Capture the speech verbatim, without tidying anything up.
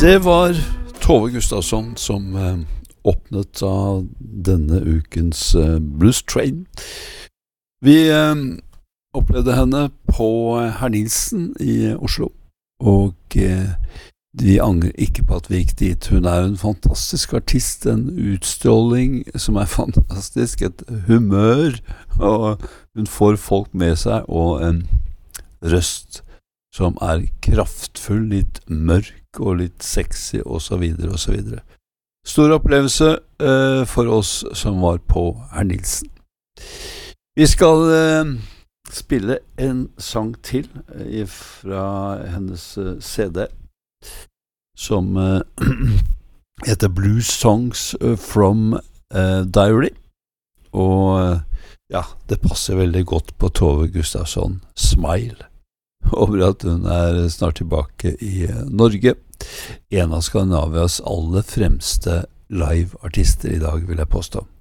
Det var Tove Gustafsson som eh, åpnet av denne ukens eh, Blues Train. Vi eh, opplevde henne på Herr Nilsen i Oslo, og eh, vi angrer ikke på at vi gikk dit. Hun er en fantastisk artist, en utstråling som er fantastisk, et humør, og hun får folk med seg, og en røst som er kraftfull, litt mørk og litt sexy, og så videre, og så videre. Stor opplevelse eh, for oss som var på Herr Nilsen. Vi skal eh, spille en sang til eh, fra hennes eh, C D, som eh, heter Blues Songs from eh, Diary, og eh, ja, det passer veldig godt på Tove Gustafsson. Smile. Håper at hun er snart tilbake i Norge. En av Skandinavias aller fremste live-artister i dag, vil jeg påstå.